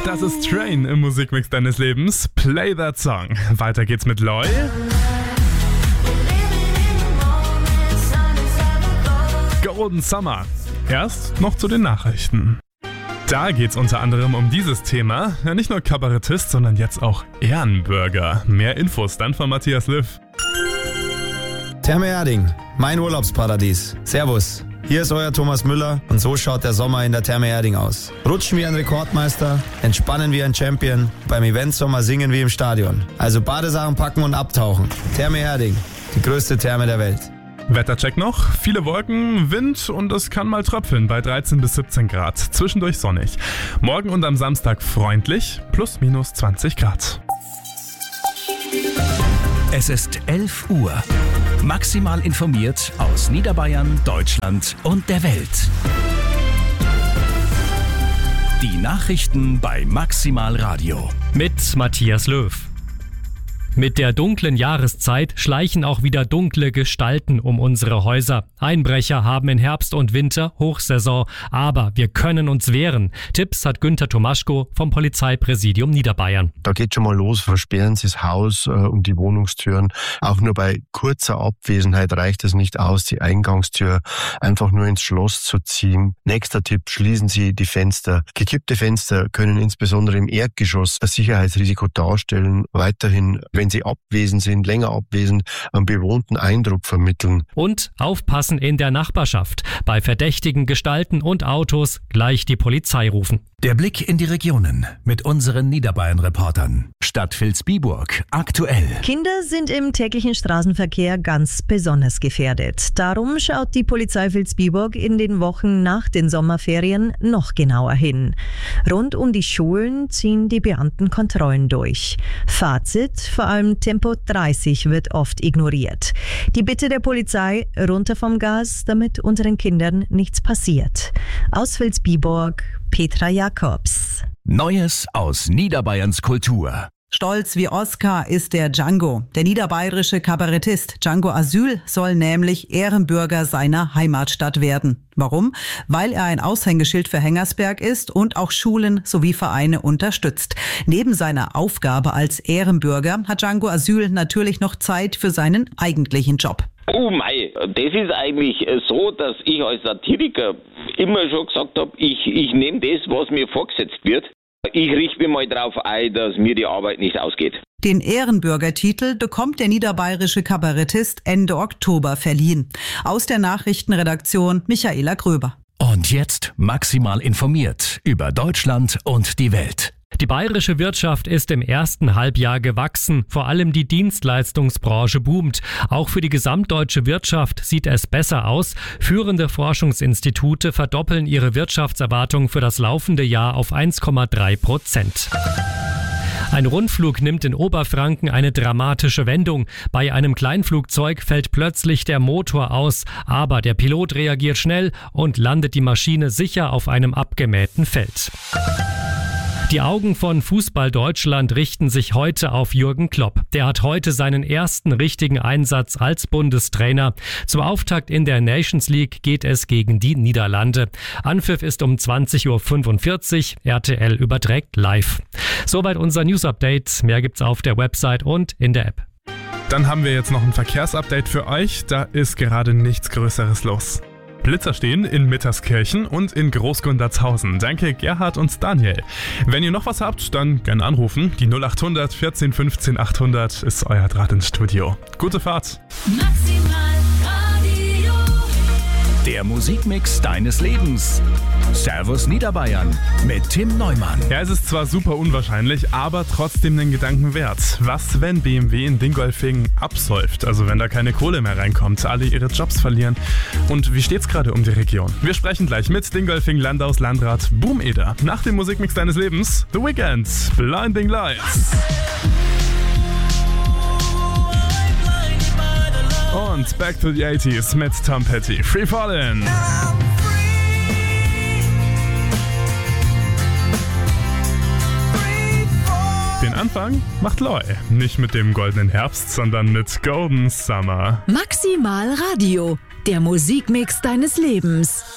Das ist Train im Musikmix deines Lebens. Play that song. Weiter geht's mit Loy. Golden Summer. Erst noch zu den Nachrichten. Da geht's unter anderem um dieses Thema. Ja, nicht nur Kabarettist, sondern jetzt auch Ehrenbürger. Mehr Infos dann von Matthias Löw. Therme Erding, mein Urlaubsparadies. Servus, hier ist euer Thomas Müller und so schaut der Sommer in der Therme Erding aus. Rutschen wie ein Rekordmeister, entspannen wie ein Champion, beim Eventsommer singen wie im Stadion. Also Badesachen packen und abtauchen. Therme Erding, die größte Therme der Welt. Wettercheck noch. Viele Wolken, Wind und es kann mal tröpfeln bei 13 bis 17 Grad. Zwischendurch sonnig. Morgen und am Samstag freundlich, plus minus 20 Grad. Es ist 11 Uhr. Maximal informiert aus Niederbayern, Deutschland und der Welt. Die Nachrichten bei Maximal Radio. Mit Matthias Löw. Mit der dunklen Jahreszeit schleichen auch wieder dunkle Gestalten um unsere Häuser. Einbrecher haben in Herbst und Winter Hochsaison, aber wir können uns wehren. Tipps hat Günther Tomaschko vom Polizeipräsidium Niederbayern. Da geht schon mal los, versperren Sie das Haus und die Wohnungstüren. Auch nur bei kurzer Abwesenheit reicht es nicht aus, die Eingangstür einfach nur ins Schloss zu ziehen. Nächster Tipp, schließen Sie die Fenster. Gekippte Fenster können insbesondere im Erdgeschoss ein Sicherheitsrisiko darstellen. Weiterhin, wenn sie abwesend sind, länger abwesend, einen bewohnten Eindruck vermitteln. Und aufpassen in der Nachbarschaft. Bei verdächtigen Gestalten und Autos gleich die Polizei rufen. Der Blick in die Regionen mit unseren Niederbayern-Reportern. Stadt Vilsbiburg aktuell. Kinder sind im täglichen Straßenverkehr ganz besonders gefährdet. Darum schaut die Polizei Vilsbiburg in den Wochen nach den Sommerferien noch genauer hin. Rund um die Schulen ziehen die Beamten Kontrollen durch. Fazit, vor allem Tempo 30 wird oft ignoriert. Die Bitte der Polizei, runter vom Gas, damit unseren Kindern nichts passiert. Aus Vilsbiburg, Petra Jakobs. Neues aus Niederbayerns Kultur. Stolz wie Oscar ist der Django. Der niederbayerische Kabarettist Django Asyl soll nämlich Ehrenbürger seiner Heimatstadt werden. Warum? Weil er ein Aushängeschild für Hengersberg ist und auch Schulen sowie Vereine unterstützt. Neben seiner Aufgabe als Ehrenbürger hat Django Asyl natürlich noch Zeit für seinen eigentlichen Job. Oh mei, das ist eigentlich so, dass ich als Satiriker immer schon gesagt habe, ich nehme das, was mir vorgesetzt wird. Ich richte mich mal darauf ein, dass mir die Arbeit nicht ausgeht. Den Ehrenbürgertitel bekommt der niederbayerische Kabarettist Ende Oktober verliehen. Aus der Nachrichtenredaktion Michaela Gröber. Und jetzt maximal informiert über Deutschland und die Welt. Die bayerische Wirtschaft ist im ersten Halbjahr gewachsen. Vor allem die Dienstleistungsbranche boomt. Auch für die gesamtdeutsche Wirtschaft sieht es besser aus. Führende Forschungsinstitute verdoppeln ihre Wirtschaftserwartung für das laufende Jahr auf 1,3%. Ein Rundflug nimmt in Oberfranken eine dramatische Wendung. Bei einem Kleinflugzeug fällt plötzlich der Motor aus, aber der Pilot reagiert schnell und landet die Maschine sicher auf einem abgemähten Feld. Die Augen von Fußball Deutschland richten sich heute auf Jürgen Klopp. Der hat heute seinen ersten richtigen Einsatz als Bundestrainer. Zum Auftakt in der Nations League geht es gegen die Niederlande. Anpfiff ist um 20.45 Uhr. RTL überträgt live. Soweit unser News-Update. Mehr gibt's auf der Website und in der App. Dann haben wir jetzt noch ein Verkehrsupdate für euch. Da ist gerade nichts Größeres los. Blitzer stehen in Mitterskirchen und in Großgundertshausen. Danke Gerhard und Daniel. Wenn ihr noch was habt, dann gerne anrufen. Die 0800 14 15 800 ist euer Draht ins Studio. Gute Fahrt. Maximal Radio. Der Musikmix deines Lebens. Servus Niederbayern mit Tim Neumann. Ja, es ist zwar super unwahrscheinlich, aber trotzdem den Gedanken wert. Was, wenn BMW in Dingolfing absäuft? Also wenn da keine Kohle mehr reinkommt, alle ihre Jobs verlieren. Und wie steht's gerade um die Region? Wir sprechen gleich mit Dingolfing Landrat Boom Eder. Nach dem Musikmix deines Lebens, The Weeknd, Blinding Lights. Und Back to the 80s mit Tom Petty, Free Fallin'. Den Anfang macht Loy. Nicht mit dem goldenen Herbst, sondern mit Golden Summer. Maximal Radio, der Musikmix deines Lebens.